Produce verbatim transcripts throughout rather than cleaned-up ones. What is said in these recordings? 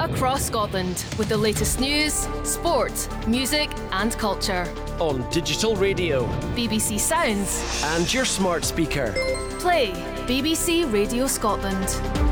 across Scotland with the latest news, sport, music and culture. On digital radio, B B C Sounds and your smart speaker. Play B B C Radio Scotland.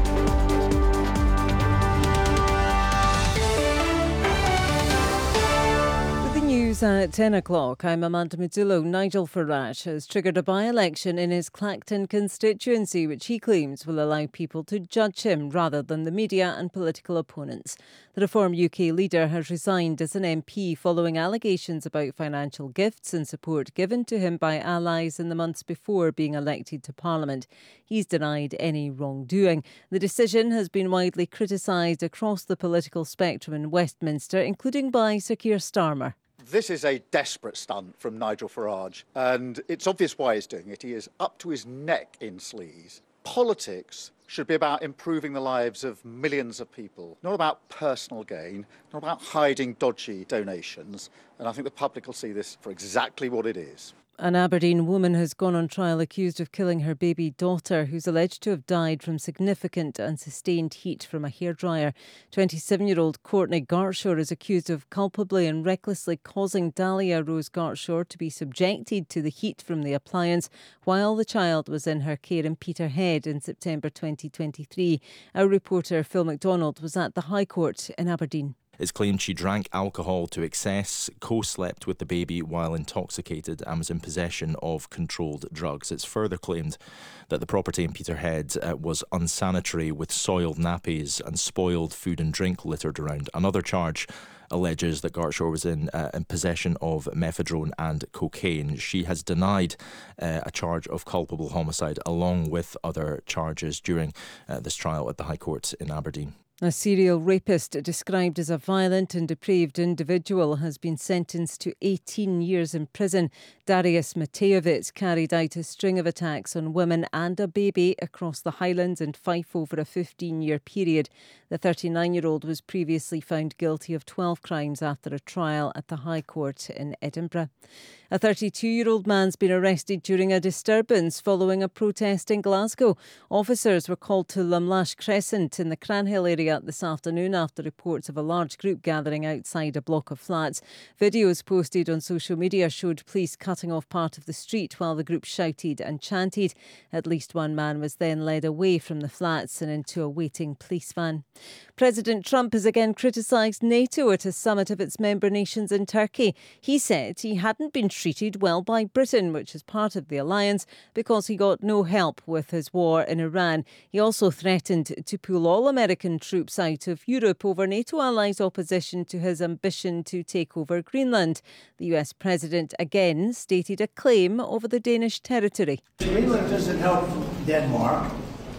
News at ten o'clock. I'm Amanda Mazzullo. Nigel Farage has triggered a by-election in his Clacton constituency, which he claims will allow people to judge him rather than the media and political opponents. The Reform U K leader has resigned as an M P following allegations about financial gifts and support given to him by allies in the months before being elected to Parliament. He's denied any wrongdoing. The decision has been widely criticised across the political spectrum in Westminster, including by Sir Keir Starmer. This is a desperate stunt from Nigel Farage, and it's obvious why he's doing it. He is up to his neck in sleaze. Politics should be about improving the lives of millions of people, not about personal gain, not about hiding dodgy donations. And I think the public will see this for exactly what it is. An Aberdeen woman has gone on trial accused of killing her baby daughter, who's alleged to have died from significant and sustained heat from a hairdryer. twenty-seven-year-old Courtney Gartshaw is accused of culpably and recklessly causing Dahlia Rose Gartshaw to be subjected to the heat from the appliance while the child was in her care in Peterhead in September twenty twenty-three. Our reporter Phil MacDonald was at the High Court in Aberdeen. It's claimed she drank alcohol to excess, co-slept with the baby while intoxicated and was in possession of controlled drugs. It's further claimed that the property in Peterhead uh, was unsanitary, with soiled nappies and spoiled food and drink littered around. Another charge alleges that Gartshaw was in, uh, in possession of mephedrone and cocaine. She has denied uh, a charge of culpable homicide along with other charges during uh, this trial at the High Court in Aberdeen. A serial rapist described as a violent and depraved individual has been sentenced to eighteen years in prison. Darius Matejevich carried out a string of attacks on women and a baby across the Highlands and Fife over a fifteen-year period. The thirty-nine-year-old was previously found guilty of twelve crimes after a trial at the High Court in Edinburgh. A thirty-two-year-old man's been arrested during a disturbance following a protest in Glasgow. Officers were called to Lumlash Crescent in the Cranhill area this afternoon after reports of a large group gathering outside a block of flats. Videos posted on social media showed police cutting off part of the street while the group shouted and chanted. At least one man was then led away from the flats and into a waiting police van. President Trump has again criticised NATO at a summit of its member nations in Turkey. He said he hadn't been treated well by Britain, which is part of the alliance, because he got no help with his war in Iran. He also threatened to pull all American troops out of Europe over NATO allies' opposition to his ambition to take over Greenland. The U S president again stated a claim over the Danish territory. Greenland doesn't help Denmark.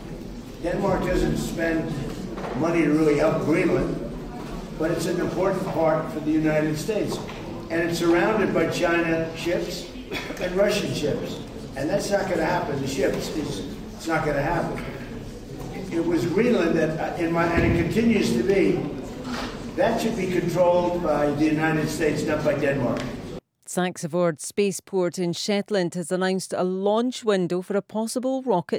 Denmark doesn't spend money to really help Greenland, but it's an important part for the United States. And it's surrounded by China ships and Russian ships. And that's not going to happen. The ships, it's, it's not going to happen. It was Greenland that, in my, and it continues to be, that should be controlled by the United States, not by Denmark. Saxavord Spaceport in Shetland has announced a launch window for a possible rocket